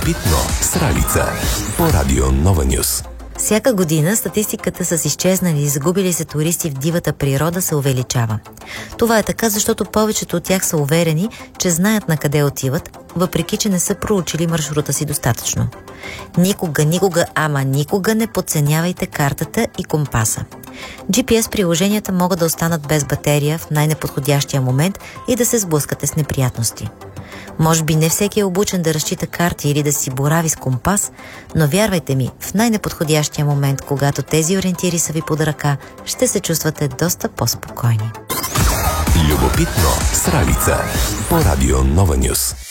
Любопитно с Ралица по Радио Нова Нюс. Всяка година статистиката с изчезнали и загубили се туристи в дивата природа се увеличава. Това е така, защото повечето от тях са уверени, че знаят на къде отиват, въпреки че не са проучили маршрута си достатъчно. Никога не подценявайте картата и компаса. GPS приложенията могат да останат без батерия в най-неподходящия момент и да се сблъскате с неприятности. Може би не всеки е обучен да разчита карти или да си борави с компас, но вярвайте ми, в най-неподходящия момент, когато тези ориентири са ви под ръка, ще се чувствате доста по-спокойни. Любопитно с Ралица по Радио Нова Нюс.